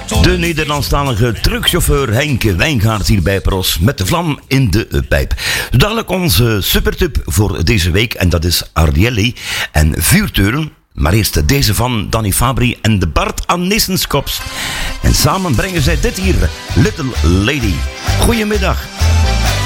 De Nederlandstalige truckchauffeur Henk Wijngaard hier bij Pros met de vlam in de pijp. Dadelijk onze supertip voor deze week en dat is Arielli en Vuurteuren. Maar eerst deze van Danny Fabri en de Bart Annissenskops. En samen brengen zij dit hier, Little Lady. Goedemiddag.